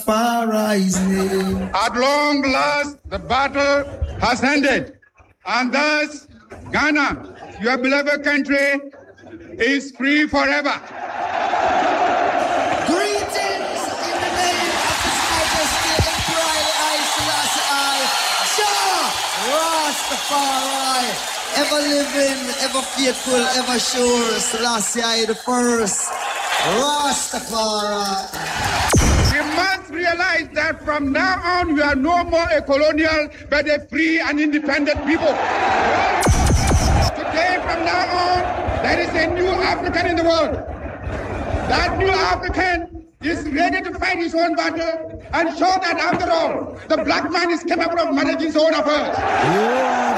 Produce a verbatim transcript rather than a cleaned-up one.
Rastafari's name. At long last, the battle has ended. And thus, Ghana, your beloved country, is free forever. Greetings in the name of His Majesty Emperor Haile Selassie I, Jah Rastafari, ever living, ever faithful, ever sure, Selassie I the first, Rastafari. We must realize that from now on, we are no more a colonial, but a free and independent people. Today, from now on, there is a new African in the world. That new African is ready to fight his own battle and show that, after all, the black man is capable of managing his own affairs. Yeah.